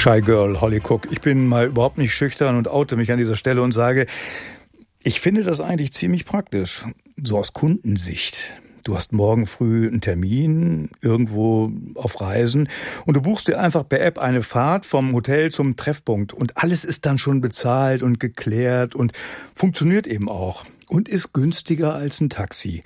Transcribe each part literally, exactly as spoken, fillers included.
Shy Girl, Holly Cook. Ich bin mal überhaupt nicht schüchtern und oute mich an dieser Stelle und sage, ich finde das eigentlich ziemlich praktisch, so aus Kundensicht. Du hast morgen früh einen Termin irgendwo auf Reisen und du buchst dir einfach per App eine Fahrt vom Hotel zum Treffpunkt und alles ist dann schon bezahlt und geklärt und funktioniert eben auch und ist günstiger als ein Taxi.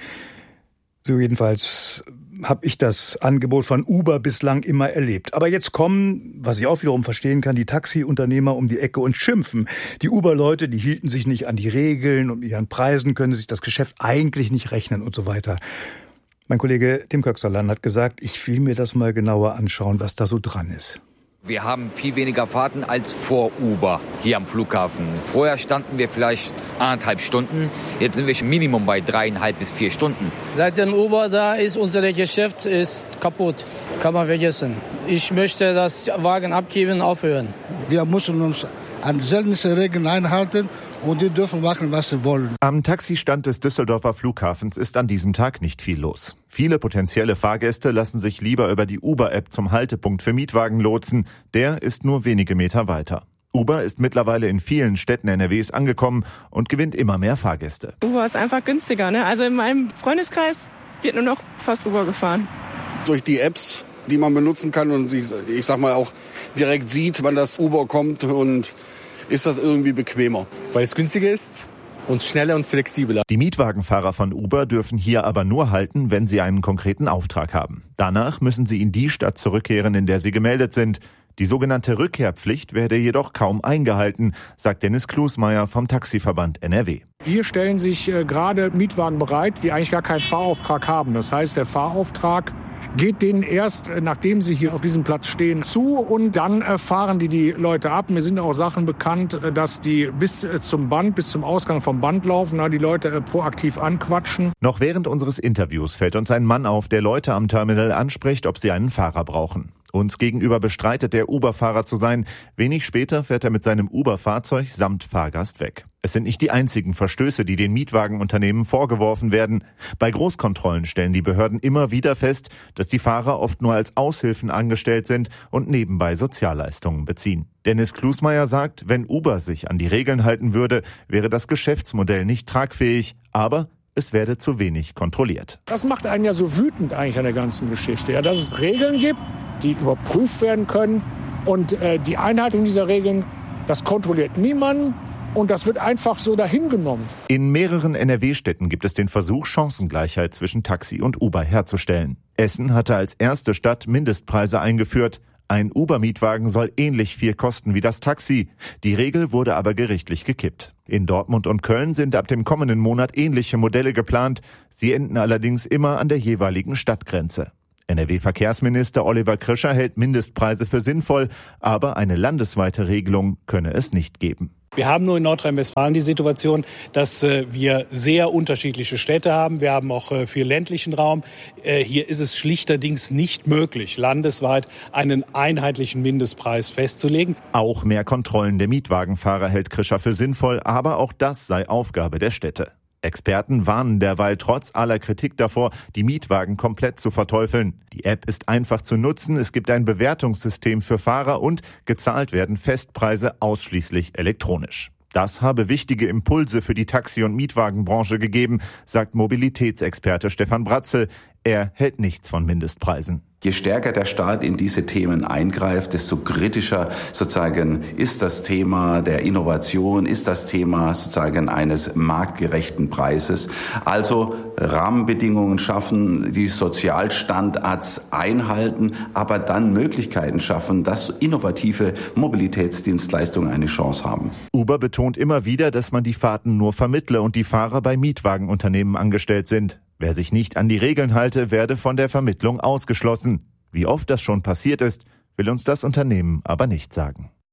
So jedenfalls habe ich das Angebot von Uber bislang immer erlebt. Aber jetzt kommen, was ich auch wiederum verstehen kann, die Taxiunternehmer um die Ecke und schimpfen. Die Uber-Leute, die hielten sich nicht an die Regeln und mit ihren Preisen können sich das Geschäft eigentlich nicht rechnen und so weiter. Mein Kollege Tim Köxerlein hat gesagt, ich will mir das mal genauer anschauen, was da so dran ist. Wir haben viel weniger Fahrten als vor Uber hier am Flughafen. Vorher standen wir vielleicht anderthalb Stunden, jetzt sind wir schon Minimum bei dreieinhalb bis vier Stunden. Seit dem Uber da ist, unser Geschäft ist kaputt, kann man vergessen. Ich möchte das Wagen abgeben, aufhören. Wir müssen uns an sämtliche Regeln einhalten und die dürfen machen, was sie wollen. Am Taxistand des Düsseldorfer Flughafens ist an diesem Tag nicht viel los. Viele potenzielle Fahrgäste lassen sich lieber über die Uber-App zum Haltepunkt für Mietwagen lotsen. Der ist nur wenige Meter weiter. Uber ist mittlerweile in vielen Städten N R Ws angekommen und gewinnt immer mehr Fahrgäste. Uber ist einfach günstiger, ne? Also in meinem Freundeskreis wird nur noch fast Uber gefahren. Durch die Apps, die man benutzen kann und sich, ich sag mal, auch direkt sieht, wann das Uber kommt, und ist das irgendwie bequemer. Weil es günstiger ist und schneller und flexibler. Die Mietwagenfahrer von Uber dürfen hier aber nur halten, wenn sie einen konkreten Auftrag haben. Danach müssen sie in die Stadt zurückkehren, in der sie gemeldet sind. Die sogenannte Rückkehrpflicht werde jedoch kaum eingehalten, sagt Dennis Klusmeier vom Taxiverband N R W. Hier stellen sich äh, gerade Mietwagen bereit, die eigentlich gar keinen Fahrauftrag haben. Das heißt, der Fahrauftrag geht denen erst, nachdem sie hier auf diesem Platz stehen, zu, und dann fahren die die Leute ab. Mir sind auch Sachen bekannt, dass die bis zum Band, bis zum Ausgang vom Band laufen, die Leute proaktiv anquatschen. Noch während unseres Interviews fällt uns ein Mann auf, der Leute am Terminal anspricht, ob sie einen Fahrer brauchen. Uns gegenüber bestreitet der Uber-Fahrer zu sein. Wenig später fährt er mit seinem Uber-Fahrzeug samt Fahrgast weg. Es sind nicht die einzigen Verstöße, die den Mietwagenunternehmen vorgeworfen werden. Bei Großkontrollen stellen die Behörden immer wieder fest, dass die Fahrer oft nur als Aushilfen angestellt sind und nebenbei Sozialleistungen beziehen. Dennis Klusmeier sagt, wenn Uber sich an die Regeln halten würde, wäre das Geschäftsmodell nicht tragfähig, aber es werde zu wenig kontrolliert. Das macht einen ja so wütend eigentlich an der ganzen Geschichte, ja, dass es Regeln gibt, die überprüft werden können, und äh, die Einhaltung dieser Regeln, das kontrolliert niemanden und das wird einfach so dahingenommen. In mehreren N R W-Städten gibt es den Versuch, Chancengleichheit zwischen Taxi und Uber herzustellen. Essen hatte als erste Stadt Mindestpreise eingeführt. Ein Uber-Mietwagen soll ähnlich viel kosten wie das Taxi. Die Regel wurde aber gerichtlich gekippt. In Dortmund und Köln sind ab dem kommenden Monat ähnliche Modelle geplant. Sie enden allerdings immer an der jeweiligen Stadtgrenze. N R W-Verkehrsminister Oliver Krischer hält Mindestpreise für sinnvoll, aber eine landesweite Regelung könne es nicht geben. Wir haben nur in Nordrhein-Westfalen die Situation, dass äh, wir sehr unterschiedliche Städte haben. Wir haben auch äh, viel ländlichen Raum. Äh, hier ist es schlichterdings nicht möglich, landesweit einen einheitlichen Mindestpreis festzulegen. Auch mehr Kontrollen der Mietwagenfahrer hält Krischer für sinnvoll, aber auch das sei Aufgabe der Städte. Experten warnen derweil trotz aller Kritik davor, die Mietwagen komplett zu verteufeln. Die App ist einfach zu nutzen, es gibt ein Bewertungssystem für Fahrer und gezahlt werden Festpreise ausschließlich elektronisch. Das habe wichtige Impulse für die Taxi- und Mietwagenbranche gegeben, sagt Mobilitätsexperte Stefan Bratzel. Er hält nichts von Mindestpreisen. Je stärker der Staat in diese Themen eingreift, desto kritischer sozusagen ist das Thema der Innovation, ist das Thema sozusagen eines marktgerechten Preises. Also Rahmenbedingungen schaffen, die Sozialstandards einhalten, aber dann Möglichkeiten schaffen, dass innovative Mobilitätsdienstleistungen eine Chance haben. Uber betont immer wieder, dass man die Fahrten nur vermittle und die Fahrer bei Mietwagenunternehmen angestellt sind. Wer sich nicht an die Regeln halte, werde von der Vermittlung ausgeschlossen. Wie oft das schon passiert ist, will uns das Unternehmen aber nicht sagen.